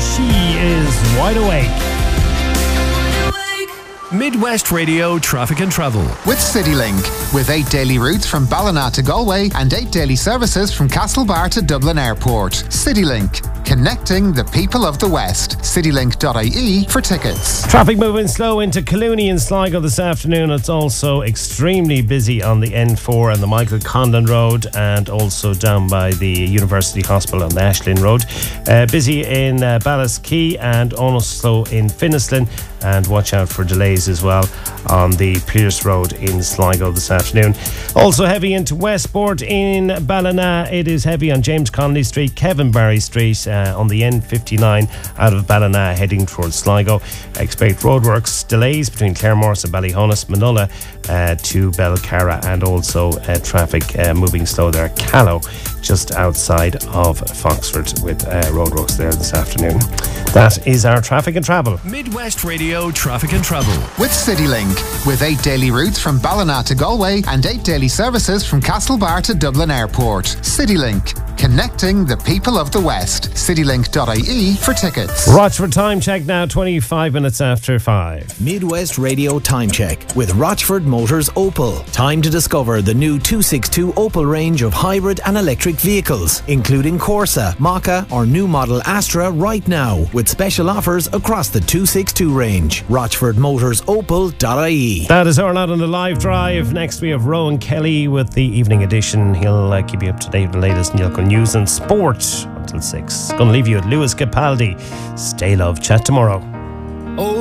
She is Wide Awake. Midwest Radio Traffic and Travel with CityLink. With 8 daily routes from Ballina to Galway and 8 daily services from Castlebar to Dublin Airport. CityLink, connecting the people of the West. CityLink.ie for tickets. Traffic moving slow into Clooney and Sligo this afternoon. It's also extremely busy on the N4 and the Michael Condon Road, and also down by the University Hospital on the Ashlyn Road. Busy in Ballasquey and also in Finnislin, and watch out for delays as well on the Pierce Road in Sligo this afternoon. Also heavy into Westport in Ballina. It is heavy on James Connolly Street, Kevin Barry Street, on the N59 out of Ballina heading towards Sligo. Expect roadworks delays between Claremorris and Ballyhonus, Manola to Belcarra, and also traffic moving slow there at Callow, just outside of Foxford, with roadworks there this afternoon. That is our traffic and travel. Midwest Radio Traffic and Travel with CityLink. With 8 daily routes from Ballina to Galway and 8 daily services from Castlebar to Dublin Airport. CityLink, connecting the people of the West. CityLink.ie for tickets. Rochford time check now, 25 minutes after 5. Midwest Radio time check with Rochford Motors Opel. Time to discover the new 262 Opel range of hybrid and electric vehicles, including Corsa, Mokka or new model Astra right now, with special offers across the 262 range. RochfordMotorsOpel.ie. That is our lot on the live drive. Next we have Rowan Kelly with the evening edition. He'll keep you up to date with the latest local news and sport until 6. Going to leave you at Lewis Capaldi. Stay love. Chat tomorrow.